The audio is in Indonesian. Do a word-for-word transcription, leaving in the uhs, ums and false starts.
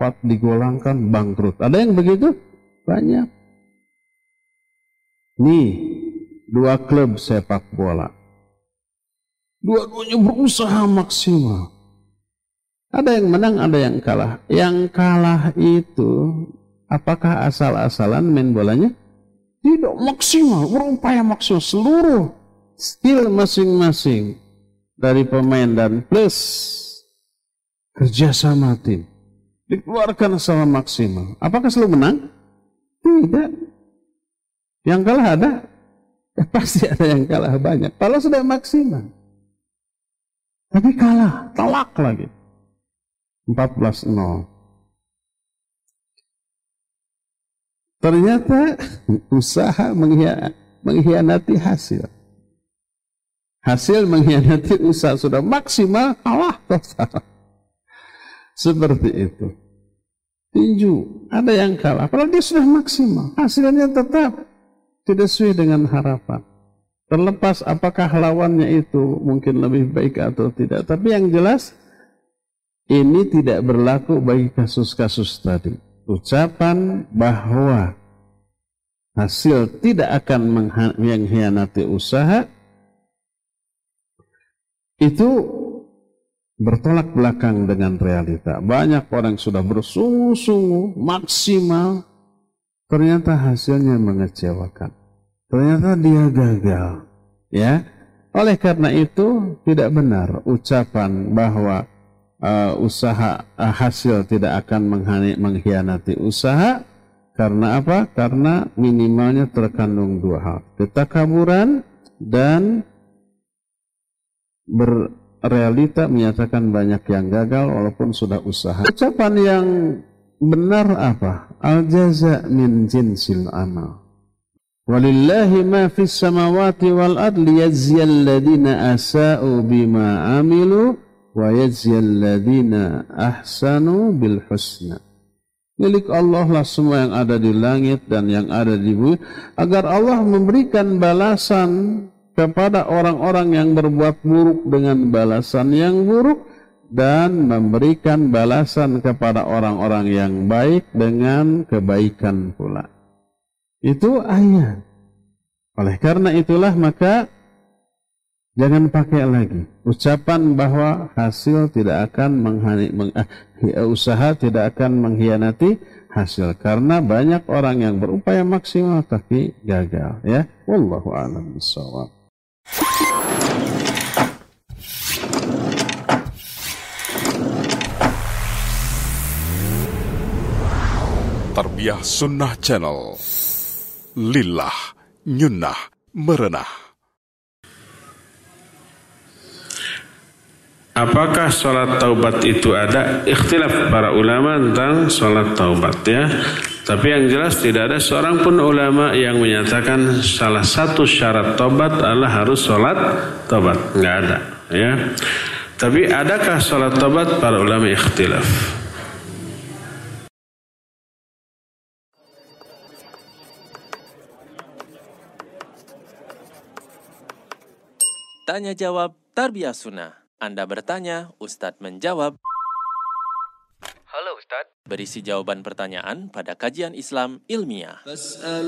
rapat, digolangkan, bangkrut. Ada yang begitu? Banyak. Nih, dua klub sepak bola. Dua-duanya berusaha maksimal. Ada yang menang, ada yang kalah. Yang kalah itu, apakah asal-asalan main bolanya? Tidak, maksimal, berupaya maksimal. Seluruh skill masing-masing dari pemain dan plus kerjasama tim dikeluarkan secara maksimal. Apakah selalu menang? Tidak. Yang kalah ada? Ya, pasti ada yang kalah banyak. Kalau sudah maksimal. Tapi kalah, telak lagi. empat belas nol. Ternyata usaha mengkhianati hasil. Hasil mengkhianati usaha, sudah maksimal, kalah total. Seperti itu. Tinju, ada yang kalah, padahal dia sudah maksimal. Hasilnya tetap tidak sesuai dengan harapan. Terlepas apakah lawannya itu mungkin lebih baik atau tidak. Tapi yang jelas, ini tidak berlaku bagi kasus-kasus tadi. Ucapan bahwa hasil tidak akan mengkhianati usaha itu bertolak belakang dengan realita. Banyak orang sudah bersungguh-sungguh maksimal, ternyata hasilnya mengecewakan. Ternyata dia gagal. Ya, oleh karena itu tidak benar ucapan bahwa Uh, usaha uh, hasil tidak akan mengkhianati usaha. Karena apa? Karena minimalnya terkandung dua hal, ketakaburan dan berrealita menyatakan banyak yang gagal walaupun sudah usaha. Ucapan yang benar apa? Al jaza min jinsil amal. Walillahi ma fis samawati wal ardi yajziyal ladina asa'u bima amilu wa yajziyal ladzina ahsanu bil husna. Milik Allah lah semua yang ada di langit dan yang ada di bumi, agar Allah memberikan balasan kepada orang-orang yang berbuat buruk dengan balasan yang buruk, dan memberikan balasan kepada orang-orang yang baik dengan kebaikan pula. Itu ayat. Oleh karena itulah maka jangan pakai lagi ucapan bahwa hasil tidak akan menghani, meng, eh, usaha tidak akan mengkhianati hasil, karena banyak orang yang berupaya maksimal tapi gagal. Ya, wallahu a'lam bishawab. Tarbiyah Sunnah Channel. Lillah, nyunnah, merenah. Apakah sholat taubat itu ada? Ikhtilaf para ulama tentang sholat taubat, ya. Tapi yang jelas tidak ada seorang pun ulama yang menyatakan salah satu syarat taubat adalah harus sholat taubat. Nggak ada, ya. Tapi adakah sholat taubat? Para ulama ikhtilaf. Tanya jawab Tarbiyah Sunnah. Anda bertanya, Ustadz menjawab. Halo Ustadz. Berisi jawaban pertanyaan pada kajian Islam ilmiah.